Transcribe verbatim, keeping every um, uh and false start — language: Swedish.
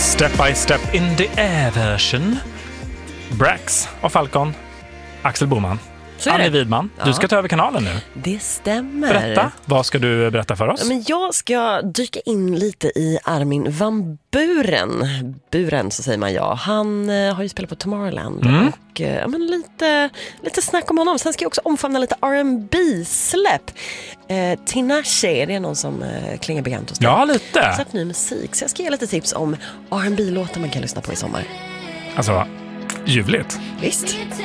Step by Step in the Air-version. Brax och Falcon. Axel Boman. Annie Widman, ja. Du ska ta över kanalen nu. Det stämmer. Berätta, vad ska du berätta för oss? Ja, men jag ska dyka in lite i Armin van Buren. Buren, så säger man ja. Han eh, har ju spelat på Tomorrowland. Mm. Och eh, ja, men lite, lite snack om honom. Sen ska jag också omfamna lite R and B-släpp. Eh, Tinashe, det är någon som eh, klingar bekant hos dig. Ja, lite. Släpp ny musik. Så jag ska ge lite tips om R and B-låtar man kan lyssna på i sommar. Alltså, ljuvligt. Visst.